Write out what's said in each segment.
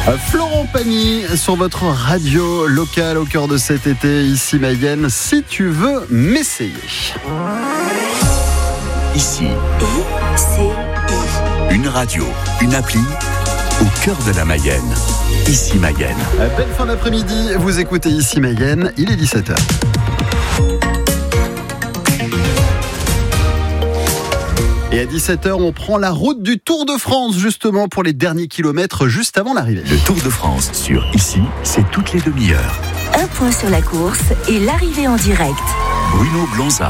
Florent Pagny sur votre radio locale au cœur de cet été, ici Mayenne, si tu veux m'essayer. Ici, une radio, une appli, au cœur de la Mayenne. Ici Mayenne. Belle fin d'après-midi, vous écoutez Ici Mayenne, il est 17h. Et à 17h, on prend la route du Tour de France, justement, pour les derniers kilomètres, juste avant l'arrivée. Le Tour de France sur Ici, c'est toutes les demi-heures. Un point sur la course et l'arrivée en direct. Bruno Blanza.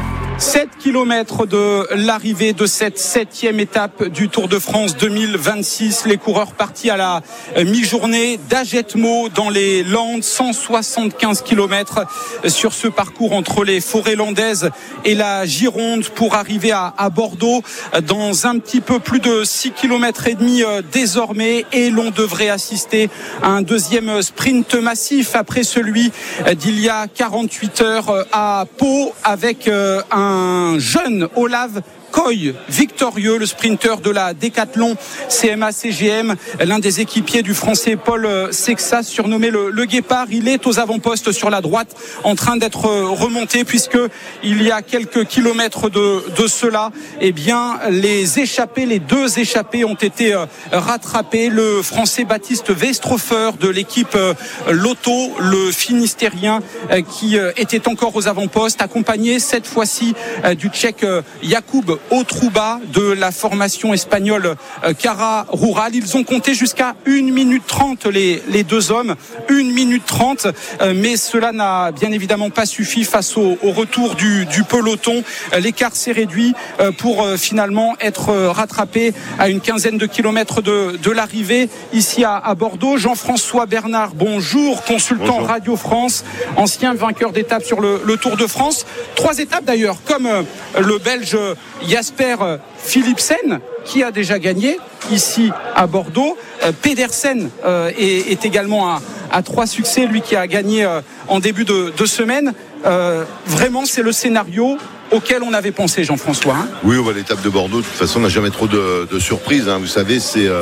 7 km de l'arrivée de cette 7e étape du Tour de France 2026. Les coureurs partis à la mi-journée d'Agetmo dans les Landes. 175 km sur ce parcours entre les forêts landaises et la Gironde pour arriver à Bordeaux dans un petit peu plus de 6 km et demi désormais. Et l'on devrait assister à un deuxième sprint massif après celui d'il y a 48 heures à Pau avec un jeune Olav Koy, victorieux, le sprinter de la Décathlon CMA-CGM, l'un des équipiers du Français Paul Sexas, surnommé le Guépard. Il est aux avant-postes sur la droite, en train d'être remonté, puisque il y a quelques kilomètres de cela, eh bien, les deux échappés ont été rattrapés. Le Français Baptiste Westrhofer de l'équipe Lotto, le Finistérien, qui était encore aux avant-postes, accompagné cette fois-ci du Tchèque Jakub Otruba de la formation espagnole Cara Rural. Ils ont compté jusqu'à 1 minute 30 les deux hommes, 1 minute 30, mais cela n'a bien évidemment pas suffi face au retour du peloton. L'écart s'est réduit pour finalement être rattrapé à une quinzaine de kilomètres de l'arrivée ici à Bordeaux. Jean-François Bernard, bonjour, consultant Bonjour. Radio France, ancien vainqueur d'étape sur le Tour de France. 3 étapes d'ailleurs, comme le Belge Jasper Philipsen, qui a déjà gagné ici à Bordeaux. Pedersen est également à 3 succès, lui qui a gagné en début de semaine. Vraiment, c'est le scénario auquel on avait pensé, Jean-François. Oui, l'étape de Bordeaux, de toute façon, n'a jamais trop de surprises. Vous savez,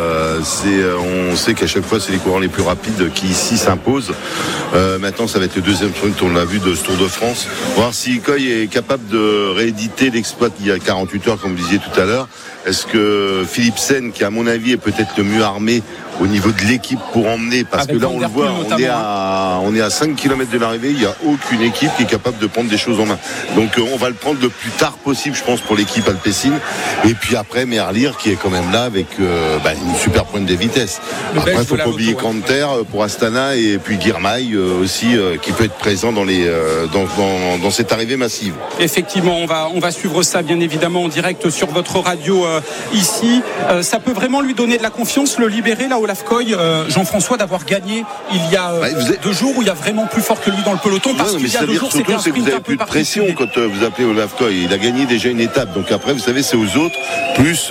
on sait qu'à chaque fois, c'est les coureurs les plus rapides qui ici s'imposent. Maintenant, ça va être le deuxième sprint, on l'a vu, de ce Tour de France. Voir si Koy est capable de rééditer l'exploit il y a 48 heures, comme vous disiez tout à l'heure. Est-ce que Philipsen, qui à mon avis est peut-être le mieux armé au niveau de l'équipe pour emmener, parce avec que là on le voit, on est à 5 km de l'arrivée, il n'y a aucune équipe qui est capable de prendre des choses en main. Donc on va le prendre le plus tard possible, je pense, pour l'équipe alpecin. Et puis après Merlier qui est quand même là avec une super pointe de vitesse. Après il ne faut pas oublier Canter pour Astana, et puis Girmay aussi qui peut être présent dans cette arrivée massive. Effectivement, on va suivre ça bien évidemment en direct sur votre radio ici. Ça peut vraiment lui donner de la confiance, le libérer là, Olav Koy, Jean-François, d'avoir gagné il y a 2 jours où il y a vraiment plus fort que lui dans le peloton, parce qu'il y a 2 jours c'était un sprint un peu particulier. Vous avez plus de pression quand vous appelez Olav Koy. Il a gagné déjà une étape, donc après vous savez c'est aux autres plus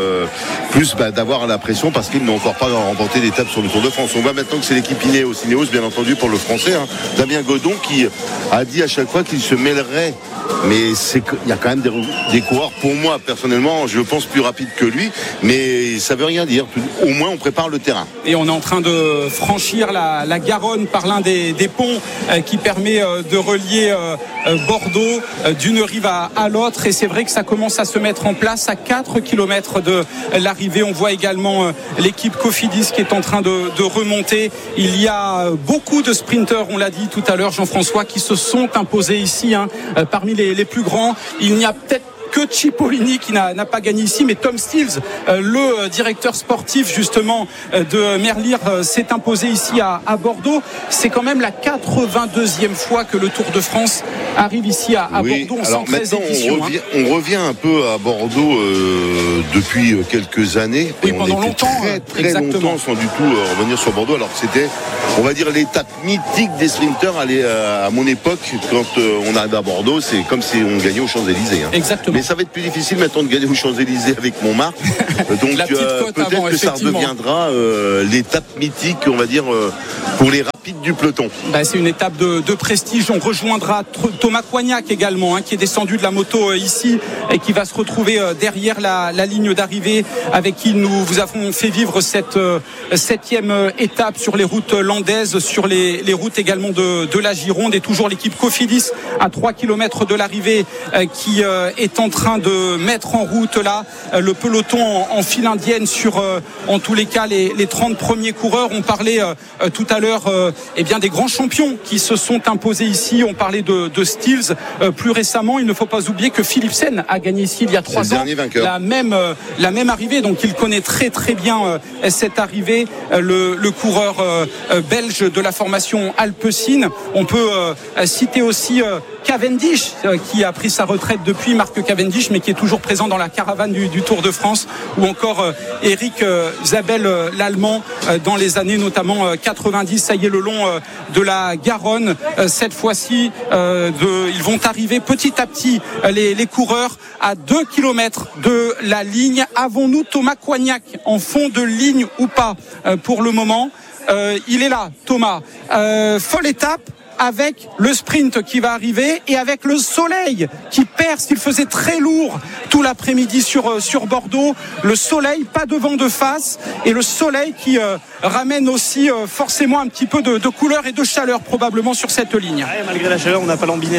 d'avoir la pression, parce qu'ils n'ont encore pas remporté d'étape sur le Tour de France. On voit maintenant que c'est l'équipe Ineos bien entendu pour le français, Damien Godon, qui a dit à chaque fois qu'il se mêlerait, mais il y a quand même des coureurs, pour moi personnellement je le pense plus rapides que lui, mais ça veut rien dire. Au moins on prépare le terrain. Et on est en train de franchir la Garonne par l'un des ponts qui permet de relier Bordeaux d'une rive à l'autre, et c'est vrai que ça commence à se mettre en place à 4 km de l'arrivée. On voit également l'équipe Cofidis qui est en train de remonter. Il y a beaucoup de sprinteurs, on l'a dit tout à l'heure, Jean-François, qui se sont imposés ici, parmi les plus grands. Il n'y a peut-être que Cipollini qui n'a pas gagné ici, mais Tom Stills, le directeur sportif justement de Merlier, s'est imposé ici à Bordeaux. C'est quand même la 82e fois que le Tour de France arrive ici à Bordeaux en 113 éditions. On revient un peu à Bordeaux depuis quelques années. Oui, pendant longtemps. Très longtemps sans du tout revenir sur Bordeaux, alors que c'était, on va dire, l'étape mythique des sprinteurs. À mon époque, quand on arrive à Bordeaux, c'est comme si on gagnait aux Champs-Élysées. Exactement. Mais ça va être plus difficile maintenant de gagner aux Champs-Élysées avec Montmartre. Donc peut-être que ça redeviendra l'étape mythique, on va dire, pour les rapides du peloton. C'est une étape de prestige. On rejoindra Thomas Coignac également, qui est descendu de la moto ici et qui va se retrouver derrière la ligne d'arrivée, avec qui nous vous avons fait vivre cette 7e étape sur les routes landaises, sur les routes également de la Gironde, et toujours l'équipe Cofidis à 3 km de l'arrivée qui est en train de mettre en route là le peloton en file indienne sur en tous les cas les 30 premiers coureurs. On parlait tout à l'heure des grands champions qui se sont imposés ici. On parlait de Stills plus récemment. Il ne faut pas oublier que Philipsen a gagné ici il y a 3 ans la même arrivée, donc il connaît très très bien cette arrivée, le coureur belge de la formation Alpecin. On peut citer aussi Cavendish, qui a pris sa retraite depuis, Marc Cavendish, mais qui est toujours présent dans la caravane du Tour de France, ou encore Eric Zabel, l'Allemand, dans les années notamment 90. Ça y est, le long de la Garonne, cette fois-ci, ils vont arriver petit à petit, les coureurs, à 2 km de la ligne. Avons-nous Thomas Coignac en fond de ligne ou pas pour le moment? Il est là, Thomas. Folle étape, avec le sprint qui va arriver et avec le soleil qui perce. Il faisait très lourd tout l'après-midi sur Bordeaux. Le soleil, pas de vent de face, et le soleil qui ramène aussi forcément un petit peu de couleur et de chaleur probablement sur cette ligne. Malgré la chaleur, on n'a pas lambiné.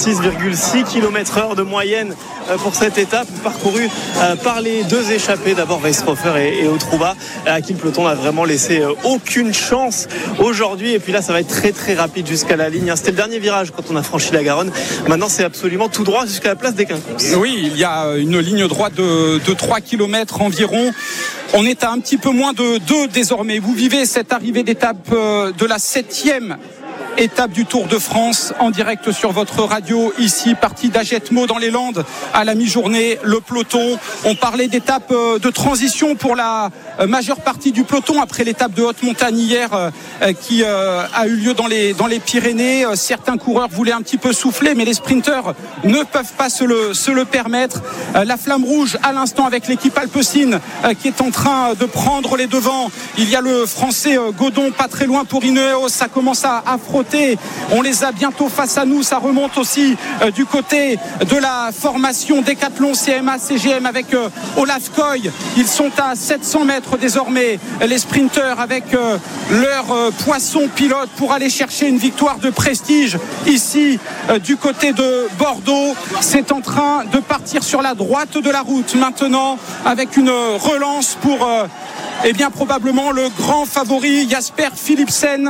46,6 km/h de moyenne pour cette étape parcourue par les deux échappés, d'abord Weishofer et Otrouba, à qui le peloton n'a vraiment laissé aucune chance aujourd'hui. Et puis là, ça va être très très rapide jusqu'à la ligne. C'était le dernier virage quand on a franchi la Garonne. Maintenant, c'est absolument tout droit jusqu'à la place des Quinconces. Oui, il y a une ligne droite de 3 km environ. On est à un petit peu moins de 2 désormais. Vous vivez cette arrivée d'étape de la 7e étape du Tour de France en direct sur votre radio, ici, partie d'Agetmo dans les Landes à la mi-journée. Le peloton, on parlait d'étape de transition pour la majeure partie du peloton après l'étape de haute montagne hier qui a eu lieu dans les Pyrénées. Certains coureurs voulaient un petit peu souffler, mais les sprinteurs ne peuvent pas se le permettre. La flamme rouge à l'instant avec l'équipe Alpecin qui est en train de prendre les devants. Il y a le français Godon pas très loin pour Ineos. Ça commence à frotter. On les a bientôt face à nous. Ça remonte aussi du côté de la formation Décathlon CMA CGM avec Olaf Koy. Ils sont à 700 mètres désormais, les sprinteurs, avec leur poisson pilote pour aller chercher une victoire de prestige ici du côté de Bordeaux. C'est en train de partir sur la droite de la route maintenant, avec une relance pour probablement le grand favori Jasper Philipsen,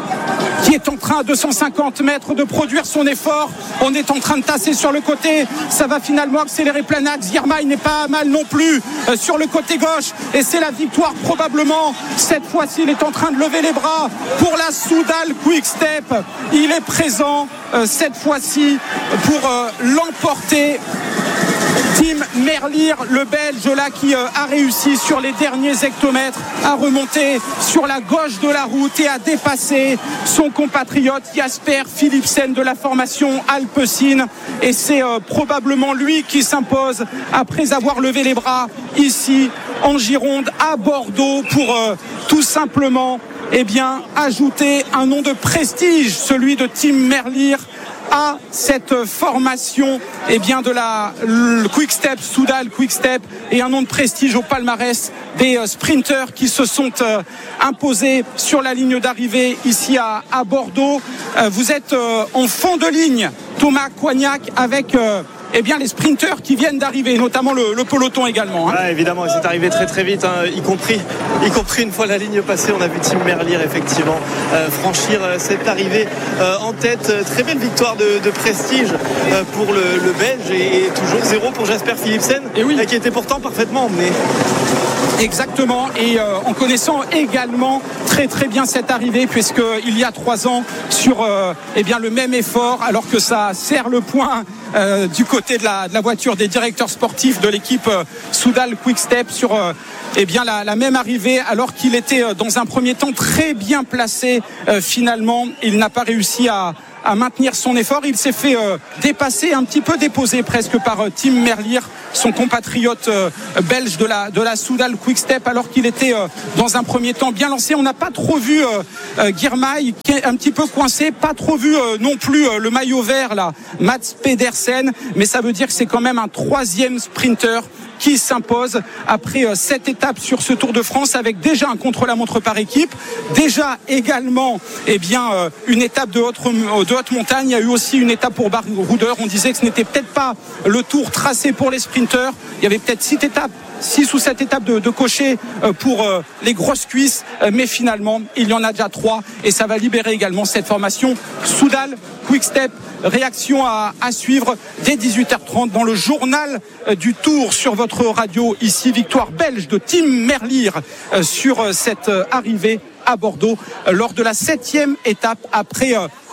qui est en train à 250 mètres de produire son effort. On est en train de tasser sur le côté. Ça va finalement accélérer plein axe. Girmay n'est pas mal non plus sur le côté gauche. Et c'est la victoire probablement. Cette fois-ci, il est en train de lever les bras pour la Soudal Quick Step. Il est présent cette fois-ci pour l'emporter. Tim Merlier, le Belge là, qui a réussi sur les derniers hectomètres à remonter sur la gauche de la route et à dépasser son compatriote Jasper Philipsen de la formation Alpecin. Et c'est probablement lui qui s'impose après avoir levé les bras ici en Gironde, à Bordeaux, pour tout simplement ajouter un nom de prestige, celui de Tim Merlier, à cette formation de la Quick Step, Soudal Quick Step, et un nom de prestige au palmarès des sprinteurs qui se sont imposés sur la ligne d'arrivée ici à Bordeaux. Vous êtes en fond de ligne, Thomas Coignac, avec les sprinteurs qui viennent d'arriver, notamment le peloton également. Ouais, évidemment, c'est arrivé très très vite, y compris une fois la ligne passée. On a vu Tim Merlier effectivement franchir cette arrivée en tête. Très belle victoire de prestige pour le Belge, et toujours 0 pour Jasper Philipsen, qui était pourtant parfaitement emmené. Exactement, et en connaissant également très très bien cette arrivée, puisqu'il y a 3 ans sur le même effort, alors que ça serre le point du côté de la voiture des directeurs sportifs de l'équipe Soudal Quick Step, sur la même arrivée, alors qu'il était dans un premier temps très bien placé. Finalement, il n'a pas réussi à à maintenir son effort. Il s'est fait dépasser, un petit peu déposé presque par Tim Merlier, son compatriote belge de la Soudal Quick-Step, alors qu'il était dans un premier temps bien lancé. On n'a pas trop vu Girmay, qui est un petit peu coincé, pas trop vu non plus le maillot vert là, Mats Pedersen, mais ça veut dire que c'est quand même un troisième sprinter qui s'impose après 7 étapes sur ce Tour de France, avec déjà un contre-la-montre par équipe, déjà également une étape de haute montagne. Il y a eu aussi une étape pour Baroudeur. On disait que ce n'était peut-être pas le tour tracé pour les sprinteurs. Il y avait peut-être 6 ou 7 étapes de cocher pour les grosses cuisses, mais finalement il y en a déjà 3 et ça va libérer également cette formation Soudal Quick-Step. Réaction à suivre dès 18h30 dans le journal du Tour sur votre radio. Ici, victoire belge de Tim Merlier sur cette arrivée à Bordeaux lors de la 7e étape après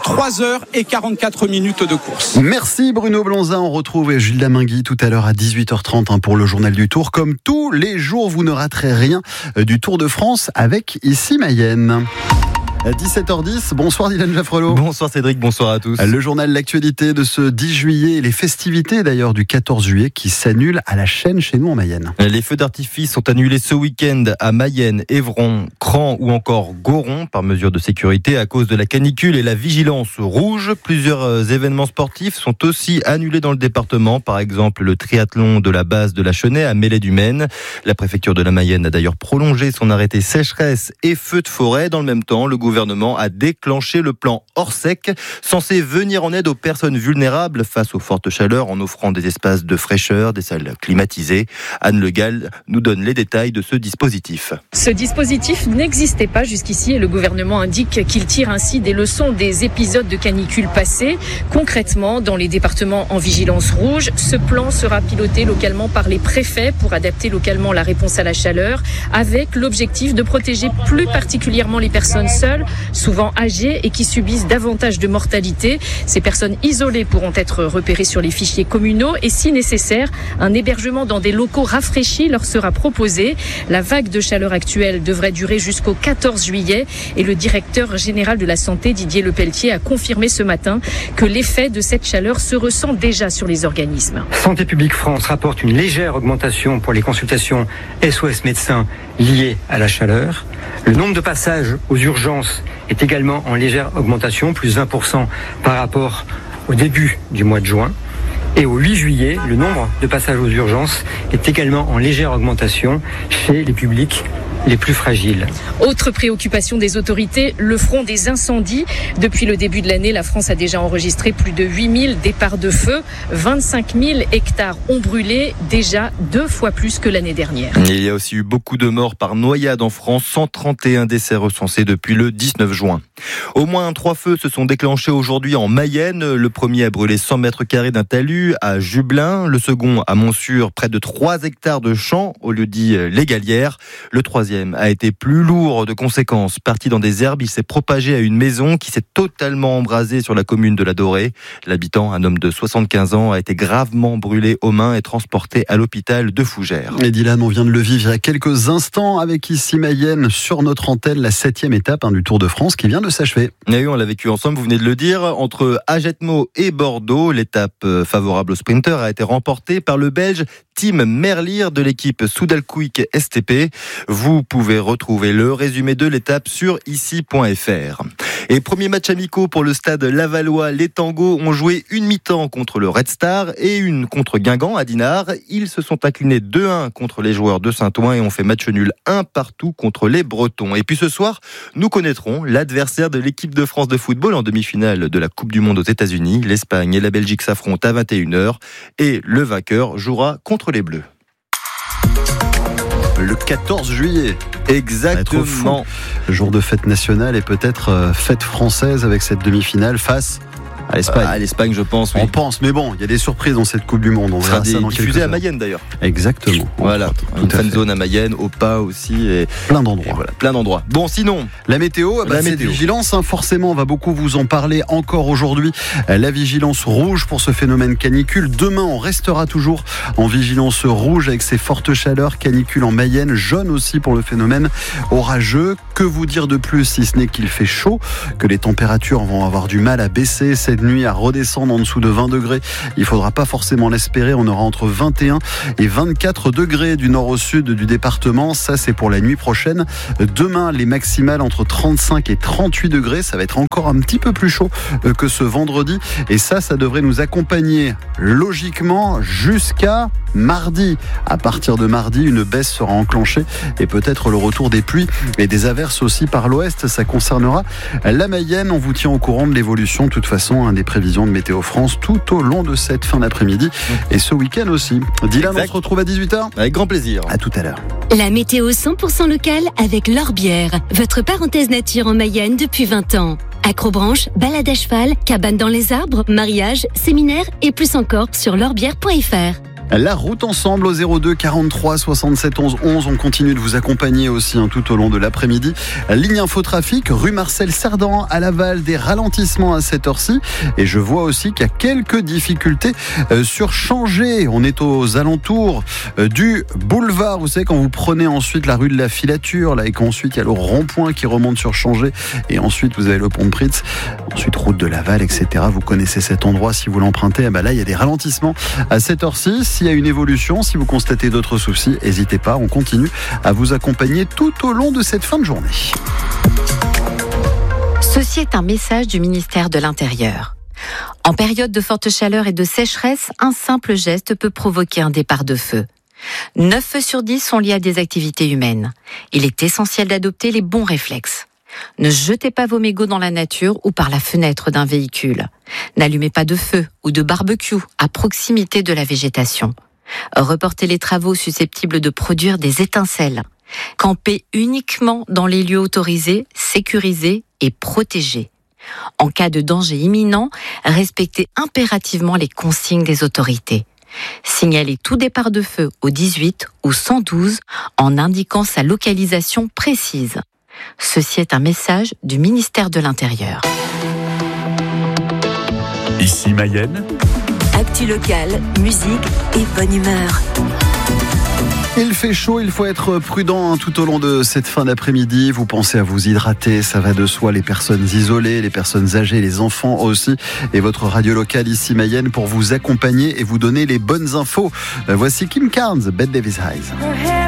3h44 de course. Merci Bruno Blonzin. On retrouve Gilles Damingui tout à l'heure à 18h30 pour le journal du Tour. Comme tous les jours, vous ne raterez rien du Tour de France avec Ici Mayenne. À 17h10, bonsoir Dylan Jaffrelot. Bonsoir Cédric, bonsoir à tous. Le journal L'actualité de ce 10 juillet, les festivités d'ailleurs du 14 juillet qui s'annulent à la chaîne chez nous en Mayenne. Les feux d'artifice sont annulés ce week-end à Mayenne, Évron, Cran ou encore Goron par mesure de sécurité à cause de la canicule et la vigilance rouge. Plusieurs événements sportifs sont aussi annulés dans le département, par exemple le triathlon de la base de la Chenaie à Mélé-du-Maine. La préfecture de la Mayenne a d'ailleurs prolongé son arrêté sécheresse et feux de forêt. Dans le même temps, le gouvernement a déclenché le plan Orsec, censé venir en aide aux personnes vulnérables face aux fortes chaleurs en offrant des espaces de fraîcheur, des salles climatisées. Anne Le Gall nous donne les détails de ce dispositif. Ce dispositif n'existait pas jusqu'ici et le gouvernement indique qu'il tire ainsi des leçons des épisodes de canicule passés. Concrètement, dans les départements en vigilance rouge, ce plan sera piloté localement par les préfets pour adapter localement la réponse à la chaleur, avec l'objectif de protéger plus particulièrement les personnes seules, souvent âgées et qui subissent davantage de mortalité. Ces personnes isolées pourront être repérées sur les fichiers communaux et si nécessaire, un hébergement dans des locaux rafraîchis leur sera proposé. La vague de chaleur actuelle devrait durer jusqu'au 14 juillet et le directeur général de la santé, Didier Lepelletier, a confirmé ce matin que l'effet de cette chaleur se ressent déjà sur les organismes. Santé publique France rapporte une légère augmentation pour les consultations SOS médecins liées à la chaleur. Le nombre de passages aux urgences est également en légère augmentation, plus 20% par rapport au début du mois de juin. Et au 8 juillet, le nombre de passages aux urgences est également en légère augmentation chez les publics les plus fragiles. Autre préoccupation des autorités, le front des incendies. Depuis le début de l'année, la France a déjà enregistré plus de 8000 départs de feu. 25 000 hectares ont brûlé, déjà 2 fois plus que l'année dernière. Il y a aussi eu beaucoup de morts par noyade en France, 131 décès recensés depuis le 19 juin. Au moins 3 feux se sont déclenchés aujourd'hui en Mayenne. Le premier a brûlé 100 mètres carrés d'un talus à Jubelin. Le second à Montsûrs, près de 3 hectares de champs, au lieu dit Les Galières. Le troisième a été plus lourd de conséquences. Parti dans des herbes, il s'est propagé à une maison qui s'est totalement embrasée sur la commune de la Dorée. L'habitant, un homme de 75 ans, a été gravement brûlé aux mains et transporté à l'hôpital de Fougères. Et Dylan, on vient de le vivre il y a quelques instants avec Ici Mayenne sur notre antenne, la 7e étape du Tour de France qui vient de s'achever. Et oui, on l'a vécu ensemble, vous venez de le dire, entre Ajetmo et Bordeaux. L'étape favorable aux sprinters a été remportée par le Belge Tim Merlier de l'équipe Soudal Quick STP. Vous pouvez retrouver le résumé de l'étape sur ici.fr. Et premier match amicaux pour le stade Lavallois. Les Tangos ont joué une mi-temps contre le Red Star et une contre Guingamp à Dinard. Ils se sont inclinés 2-1 contre les joueurs de Saint-Ouen et ont fait match nul 1-1 contre les Bretons. Et puis ce soir, nous connaîtrons l'adversaire de l'équipe de France de football en demi-finale de la Coupe du Monde aux États-Unis. L'Espagne et la Belgique s'affrontent à 21h et le vainqueur jouera contre les Bleus. Le 14 juillet. Exactement. Jour de fête nationale et peut-être fête française avec cette demi-finale face À l'Espagne. À l'Espagne, je pense. Oui. On pense, mais bon, il y a des surprises dans cette Coupe du Monde. On sera verra ça dans quelques diffusé à heures. Mayenne d'ailleurs. Exactement. Voilà, une fan zone à Mayenne, au Pas aussi. Et plein d'endroits. Voilà, plein d'endroits. Bon, sinon. La météo, c'est vigilance. Forcément, on va beaucoup vous en parler encore aujourd'hui. La vigilance rouge pour ce phénomène canicule. Demain, on restera toujours en vigilance rouge avec ces fortes chaleurs. Canicule en Mayenne, jaune aussi pour le phénomène orageux. Que vous dire de plus si ce n'est qu'il fait chaud, que les températures vont avoir du mal à baisser cette nuit, à redescendre en dessous de 20 degrés. Il ne faudra pas forcément l'espérer. On aura entre 21 et 24 degrés du nord au sud du département. Ça, c'est pour la nuit prochaine. Demain, les maximales entre 35 et 38 degrés. Ça va être encore un petit peu plus chaud que ce vendredi. Et ça devrait nous accompagner logiquement jusqu'à mardi. À partir de mardi, une baisse sera enclenchée et peut-être le retour des pluies et des averses aussi par l'ouest. Ça concernera la Mayenne. On vous tient au courant de l'évolution, de toute façon, des prévisions de Météo France tout au long de cette fin d'après-midi et ce week-end aussi. Dylan, on se retrouve à 18h. Avec grand plaisir. À tout à l'heure. La météo 100% locale avec L'Orbière, votre parenthèse nature en Mayenne depuis 20 ans. Acrobranche, balade à cheval, cabane dans les arbres, mariage, séminaire et plus encore sur l'orbière.fr. La route ensemble au 02 43 67 11 11. On continue de vous accompagner aussi tout au long de l'après-midi. Ligne infotrafic, rue Marcel Cerdan à Laval, des ralentissements à cette heure-ci. Et je vois aussi qu'il y a quelques difficultés sur Changé. On est aux alentours du boulevard. Vous savez, quand vous prenez ensuite la rue de la Filature, là, et qu'ensuite il y a le rond-point qui remonte sur Changé. Et ensuite vous avez le pont de Pritz. Ensuite route de Laval, etc. Vous connaissez cet endroit si vous l'empruntez. Là, il y a des ralentissements à cette heure-ci. S'il y a une évolution, si vous constatez d'autres soucis, n'hésitez pas, on continue à vous accompagner tout au long de cette fin de journée. Ceci est un message du ministère de l'Intérieur. En période de forte chaleur et de sécheresse, un simple geste peut provoquer un départ de feu. 9 feux sur 10 sont liés à des activités humaines. Il est essentiel d'adopter les bons réflexes. Ne jetez pas vos mégots dans la nature ou par la fenêtre d'un véhicule. N'allumez pas de feu ou de barbecue à proximité de la végétation. Reportez les travaux susceptibles de produire des étincelles. Campez uniquement dans les lieux autorisés, sécurisés et protégés. En cas de danger imminent, respectez impérativement les consignes des autorités. Signalez tout départ de feu au 18 ou 112 en indiquant sa localisation précise. Ceci est un message du ministère de l'Intérieur. Ici Mayenne. Actu locale, musique et bonne humeur. Il fait chaud, il faut être prudent tout au long de cette fin d'après-midi. Vous pensez à vous hydrater, ça va de soi, les personnes isolées, les personnes âgées, les enfants aussi. Et votre radio locale ici Mayenne pour vous accompagner et vous donner les bonnes infos. Voici Kim Carnes, Bette Davis Eyes.